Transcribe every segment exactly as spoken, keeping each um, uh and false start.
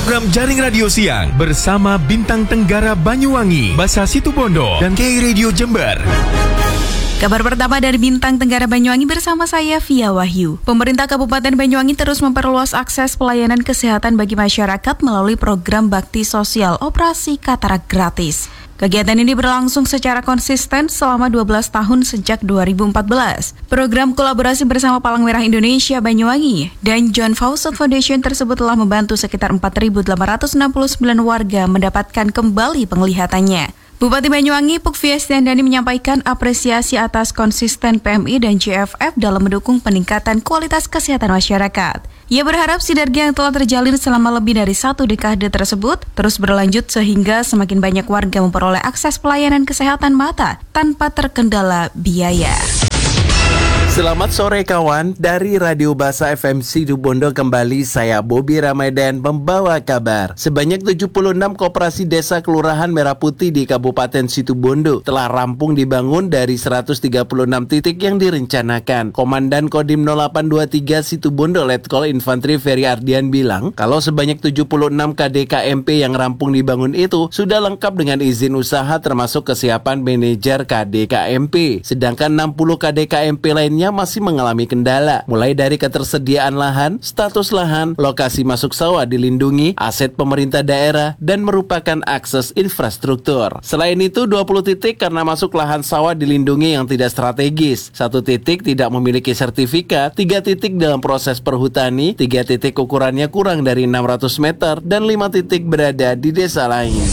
program Jaring Radio Siang bersama Bintang Tenggara Banyuwangi, Basa Situbondo, dan K Radio Jember. Kabar pertama dari Bintang Tenggara Banyuwangi bersama saya Via Wahyu. Pemerintah Kabupaten Banyuwangi terus memperluas akses pelayanan kesehatan bagi masyarakat melalui program bakti sosial Operasi Katarak Gratis. Kegiatan ini berlangsung secara konsisten selama dua belas tahun sejak dua ribu empat belas. Program kolaborasi bersama Palang Merah Indonesia Banyuwangi dan John Fawcett Foundation tersebut telah membantu sekitar empat ribu delapan ratus enam puluh sembilan warga mendapatkan kembali penglihatannya. Bupati Banyuwangi Pukvi Estiandani menyampaikan apresiasi atas konsisten P M I dan J F F dalam mendukung peningkatan kualitas kesehatan masyarakat. Ia berharap sinergi yang telah terjalin selama lebih dari satu dekade tersebut terus berlanjut sehingga semakin banyak warga memperoleh akses pelayanan kesehatan mata tanpa terkendala biaya. Selamat sore kawan, dari Radio Basa F M Situbondo kembali saya Bobi Ramadan membawa kabar. Sebanyak tujuh puluh enam koperasi desa Kelurahan Merah Putih di Kabupaten Situbondo telah rampung dibangun dari seratus tiga puluh enam titik yang direncanakan. Komandan Kodim nol delapan dua tiga Situbondo Letkol Infantri Ferry Ardian bilang kalau sebanyak tujuh puluh enam K D K M P yang rampung dibangun itu sudah lengkap dengan izin usaha termasuk kesiapan manajer K D K M P. Sedangkan enam puluh K D K M P lainnya masih mengalami kendala, mulai dari ketersediaan lahan, status lahan, lokasi masuk sawah dilindungi, aset pemerintah daerah, dan merupakan akses infrastruktur. Selain itu, dua puluh titik karena masuk lahan sawah dilindungi yang tidak strategis, satu titik tidak memiliki sertifikat, tiga titik dalam proses perhutani, tiga titik ukurannya kurang dari enam ratus meter, dan lima titik berada di desa lain.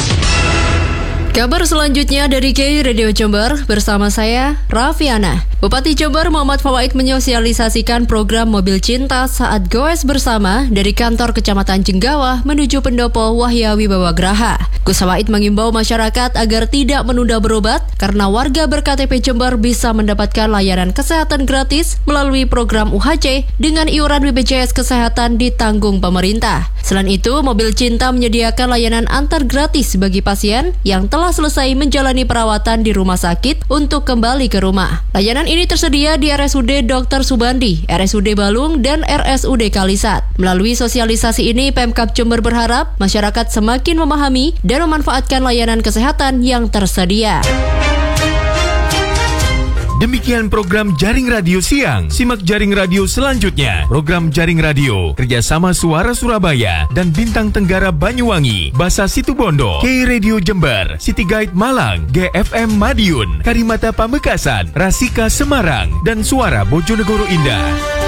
Kabar selanjutnya dari K Radio Jember bersama saya, Raffiana. Bupati Jember Muhammad Fawaid menyosialisasikan program Mobil Cinta saat goes bersama dari kantor Kecamatan Jenggawa menuju Pendopo Wahya Wibawagraha. Gus Fawaid mengimbau masyarakat agar tidak menunda berobat karena warga ber-K T P Jember bisa mendapatkan layanan kesehatan gratis melalui program U H C dengan iuran B P J S Kesehatan ditanggung pemerintah. Selain itu, Mobil Cinta menyediakan layanan antar gratis bagi pasien yang telah selesai menjalani perawatan di rumah sakit untuk kembali ke rumah. Layanan ini tersedia di R S U D Dokter Subandi, R S U D Balung, dan R S U D Kalisat. Melalui sosialisasi ini, Pemkab Jember berharap masyarakat semakin memahami dan memanfaatkan layanan kesehatan yang tersedia. Demikian program Jaring Radio Siang. Simak Jaring Radio selanjutnya. Program Jaring Radio kerjasama Suara Surabaya dan Bintang Tenggara Banyuwangi, Basa Situbondo, K Radio Jember, City Guide Malang, G F M Madiun, Karimata Pamekasan, Rasika Semarang, dan Suara Bojonegoro Indah.